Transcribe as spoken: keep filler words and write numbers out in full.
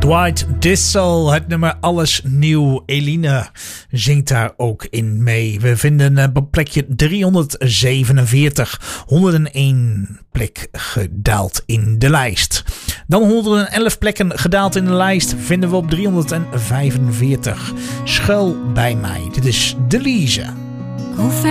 Dwight Dissel, het nummer Alles Nieuw. Eline zingt daar ook in mee. We vinden hem op plekje driehonderdzevenenveertig. honderdéén plek gedaald in de lijst. Dan honderdelf plekken gedaald in de lijst vinden we op driehonderdvijfenveertig. Schuil bij mij. Dit is Delise. Hoe ver